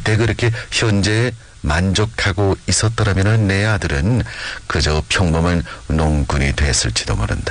그때 그렇게 현재에 만족하고 있었더라면 내 아들은 그저 평범한 농군이 됐을지도 모른다.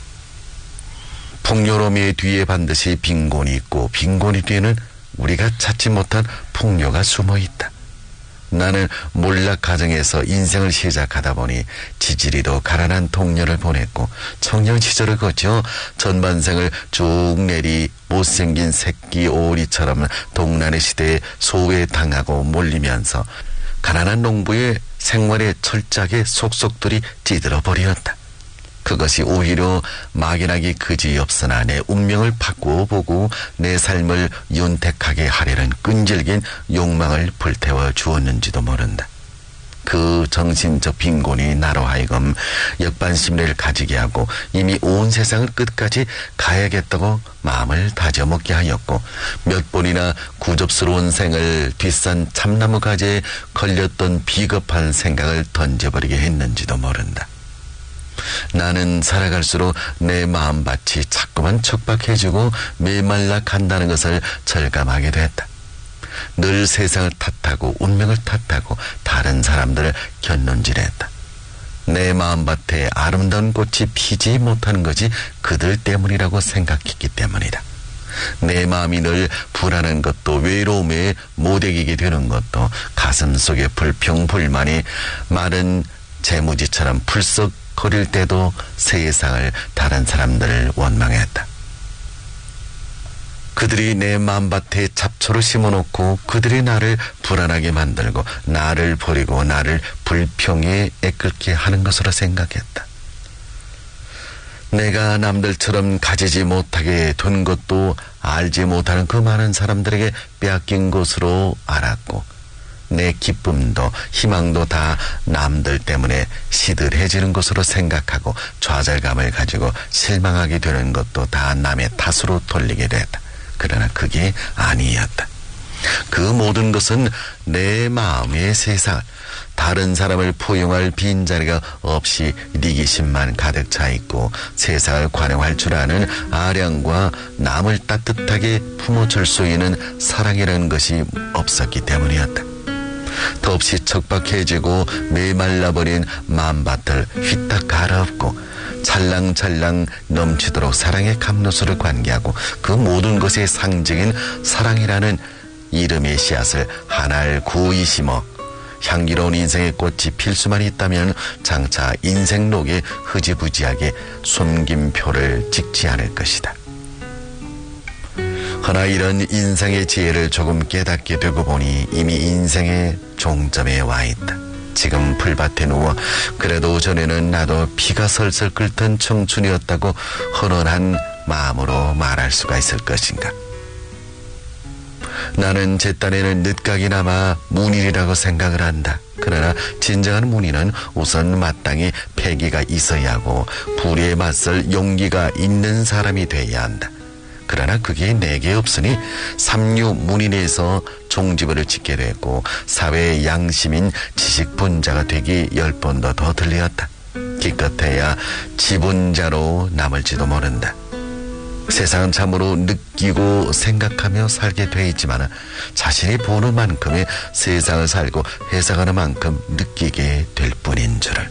풍요로움의 뒤에 반드시 빈곤이 있고 빈곤이 뒤에는 우리가 찾지 못한 풍요가 숨어 있다. 나는 몰락 가정에서 인생을 시작하다 보니 지지리도 가난한童년을 보냈고 청년 시절을 거쳐 전반생을 쭉 내리 못생긴 새끼 오리처럼 동란의 시대에 소외당하고 몰리면서 가난한 농부의 생활의 철저하게 속속들이 찌들어 버렸다. 그것이 오히려 막연하기 그지없으나 내 운명을 바꾸어 보고 내 삶을 윤택하게 하려는 끈질긴 욕망을 불태워 주었는지도 모른다. 그 정신적 빈곤이 나로 하여금 역반심리를 가지게 하고 이미 온 세상을 끝까지 가야겠다고 마음을 다져먹게 하였고 몇 번이나 구접스러운 생을 뒷산 참나무 가지에 걸렸던 비겁한 생각을 던져버리게 했는지도 모른다. 나는 살아갈수록 내 마음밭이 자꾸만 척박해지고 메말라 간다는 것을 절감하게 됐다. 늘 세상을 탓하고 운명을 탓하고 다른 사람들을 곁눈질했다. 내 마음밭에 아름다운 꽃이 피지 못하는 것이 그들 때문이라고 생각했기 때문이다. 내 마음이 늘 불안한 것도 외로움에 못이기게 되는 것도 가슴속에 불평불만이 마른 재무지처럼 풀썩 거릴 때도 세상을 다른 사람들을 원망했다. 그들이 내 마음밭에 잡초를 심어놓고 그들이 나를 불안하게 만들고 나를 버리고 나를 불평에 애끓게 하는 것으로 생각했다. 내가 남들처럼 가지지 못하게 된 것도 알지 못하는 그 많은 사람들에게 빼앗긴 것으로 알았고 내 기쁨도 희망도 다 남들 때문에 시들해지는 것으로 생각하고 좌절감을 가지고 실망하게 되는 것도 다 남의 탓으로 돌리게 됐다. 그러나 그게 아니었다. 그 모든 것은 내 마음의 세상을 다른 사람을 포용할 빈자리가 없이 니기심만 가득 차 있고 세상을 관용할 줄 아는 아량과 남을 따뜻하게 품어줄 수 있는 사랑이라는 것이 없었기 때문이었다. 더없이 척박해지고 메말라버린 마음밭을 휘딱 갈아엎고 찰랑찰랑 넘치도록 사랑의 감로수를 관계하고 그 모든 것의 상징인 사랑이라는 이름의 씨앗을 하나를 구이 심어 향기로운 인생의 꽃이 필 수만 있다면 장차 인생록에 흐지부지하게 숨김표를 찍지 않을 것이다. 허나 이런 인생의 지혜를 조금 깨닫게 되고 보니 이미 인생의 종점에 와 있다. 지금 풀밭에 누워 그래도 전에는 나도 피가 설설 끓던 청춘이었다고 헌언한 마음으로 말할 수가 있을 것인가. 나는 제 딴에는 늦각이나마 문인이라고 생각을 한다. 그러나 진정한 문인은 우선 마땅히 패기가 있어야 하고 불의에 맞설 용기가 있는 사람이 돼야 한다. 그러나 그게 내게 없으니 삼류 문인에서 종지부를 짓게 됐고 사회의 양심인 지식분자가 되기 10번도 더 들렸다. 기껏해야 지분자로 남을지도 모른다. 세상은 참으로 느끼고 생각하며 살게 돼 있지만 자신이 보는 만큼의 세상을 살고 해석하는 만큼 느끼게 될 뿐인 줄을.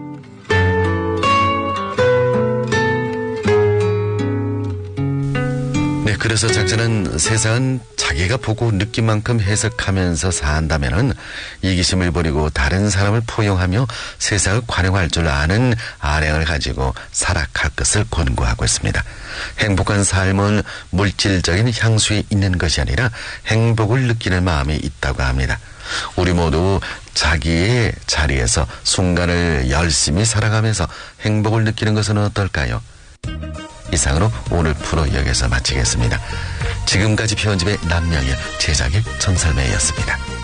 그래서 작자는 세상은 자기가 보고 느낀 만큼 해석하면서 산다면은 이기심을 버리고 다른 사람을 포용하며 세상을 관용할 줄 아는 아량을 가지고 살아갈 것을 권고하고 있습니다. 행복한 삶은 물질적인 향수에 있는 것이 아니라 행복을 느끼는 마음이 있다고 합니다. 우리 모두 자기의 자리에서 순간을 열심히 살아가면서 행복을 느끼는 것은 어떨까요? 이상으로 오늘 프로 여기서 마치겠습니다. 지금까지 편집의 남명일, 제작의 전설매였습니다.